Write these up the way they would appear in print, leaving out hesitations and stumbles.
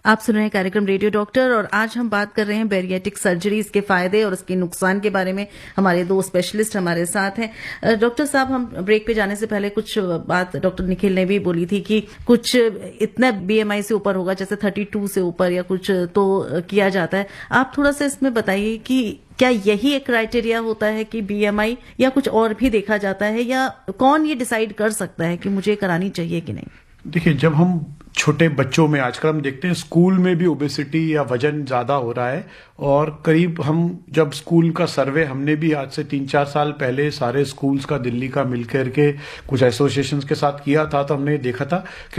आप सुन रहे हैं कार्यक्रम रेडियो डॉक्टर और आज हम बात कर रहे हैं बैरिएट्रिक सर्जरी, इसके फायदे और उसके नुकसान के बारे में। हमारे दो स्पेशलिस्ट हमारे साथ हैं। डॉक्टर साहब, हम ब्रेक पे जाने से पहले कुछ बात डॉक्टर निखिल ने भी बोली थी कि कुछ इतना बीएमआई से ऊपर होगा, जैसे 32 से ऊपर या कुछ तो किया जाता है। आप थोड़ा सा इसमें बताइए कि क्या यही एक क्राइटेरिया होता है कि बीएमआई, या कुछ और भी देखा जाता है, या कौन ये डिसाइड कर सकता है कि मुझे करानी चाहिए कि नहीं? देखिए, जब हम छोटे बच्चों में आजकल हम देखते हैं स्कूल में भी ओबेसिटी या वजन ज्यादा हो रहा है, और करीब हम जब स्कूल का सर्वे हमने भी आज से 3-4 साल पहले सारे स्कूल्स का दिल्ली का मिलकर के कुछ एसोसिएशन के साथ किया था, तो हमने देखा था कि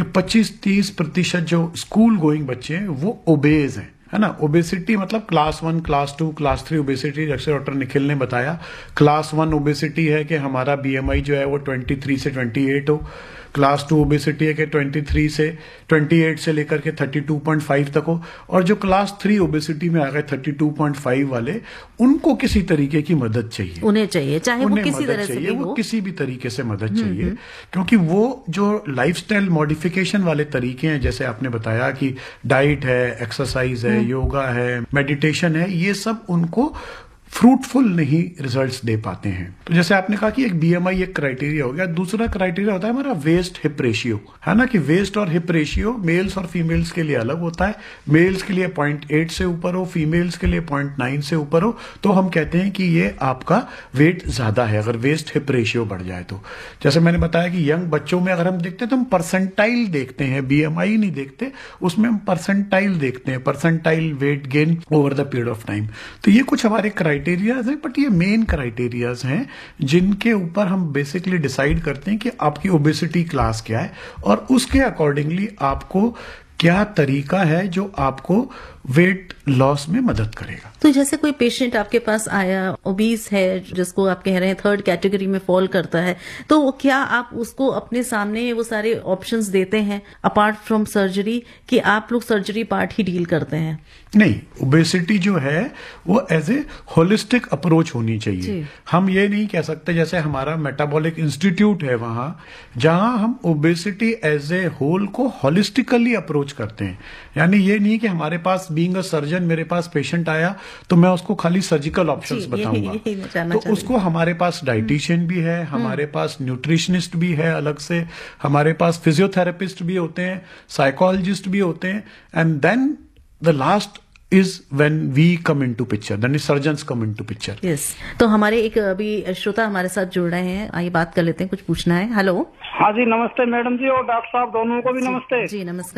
25-30% जो स्कूल गोइंग बच्चे हैं वो ओबेज हैं, है ना। ओबेसिटी मतलब क्लास 1, क्लास 2, क्लास 3 ओबेसिटी, जैसे डॉक्टर निखिल ने बताया। क्लास 1 ओबेसिटी है कि हमारा बीएमआई जो है वो 23 से 28 हो। क्लास 2 ओबेसिटी है कि 28 से लेकर के 32.5 तक हो। और जो क्लास 3 ओबेसिटी में आ गए 32.5 वाले, उनको किसी तरीके की मदद चाहिए, उन्हें चाहिए, चाहे वो किसी तरह से भी हो, वो किसी भी तरीके से मदद चाहिए। क्योंकि वो जो लाइफस्टाइल मॉडिफिकेशन वाले तरीके हैं, जैसे आपने बताया कि डाइट है, एक्सरसाइज है, योगा है, मेडिटेशन है, ये सब उनको फ्रूटफुल नहीं रिजल्ट्स दे पाते हैं। तो जैसे आपने कहा कि एक बीएमआई एक क्राइटेरिया हो गया। दूसरा क्राइटेरिया होता है हमारा वेस्ट हिप रेशियो, है ना, कि वेस्ट और हिप रेशियो मेल्स और फीमेल्स के लिए अलग होता है। मेल्स के लिए 0.8 से ऊपर हो, फीमेल्स के लिए 0.9 से ऊपर हो, तो हम कहते हैं कि ये आपका वेट ज्यादा है, अगर वेस्ट हिप रेशियो बढ़ जाए तो। जैसे मैंने बताया कि यंग बच्चों में अगर हम देखते हैं तो हम परसेंटाइल देखते हैं, बीएमआई नहीं देखते, उसमें हम परसेंटाइल देखते हैं, percentile weight gain over the period of time. तो ये कुछ हमारे क्राइटेरियाज हैं, बट ये मेन क्राइटेरियाज हैं जिनके ऊपर हम बेसिकली डिसाइड करते हैं कि आपकी ओबेसिटी क्लास क्या है, और उसके अकॉर्डिंगली आपको क्या तरीका है जो आपको वेट लॉस में मदद करेगा। तो जैसे कोई पेशेंट आपके पास आया, ओबीस है, जिसको आप कह रहे हैं 3rd कैटेगरी में फॉल करता है, तो क्या आप उसको अपने सामने वो सारे ऑप्शंस देते हैं अपार्ट फ्रॉम सर्जरी, कि आप लोग सर्जरी पार्ट ही डील करते हैं? नहीं, ओबेसिटी जो है वो एज ए होलिस्टिक अप्रोच होनी चाहिए। हम ये नहीं कह सकते, जैसे हमारा मेटाबॉलिक इंस्टीट्यूट है वहां, जहां हम ओबेसिटी एज ए होल को होलिस्टिकली अप्रोच करते हैं। यानी ये नहीं कि हमारे पास बीइंग अ सर्जन मेरे पास पेशेंट आया तो मैं उसको खाली सर्जिकल ऑप्शंस बताऊंगा। तो उसको हमारे पास डाइटिशियन भी है, हमारे पास न्यूट्रिशनिस्ट भी है अलग से, हमारे पास फिजियोथेरेपिस्ट भी होते हैं, साइकोलॉजिस्ट भी होते हैं, and then the last is when we come into picture, then surgeons come into picture. Yes. तो हमारे एक अभी श्रोता हमारे साथ जुड़ रहे हैं, आइए बात कर लेते हैं, कुछ पूछना है। हेलो। हाँ जी, नमस्ते मैडम जी, और डॉक्टर साहब दोनों को भी नमस्ते। जी नमस्कार।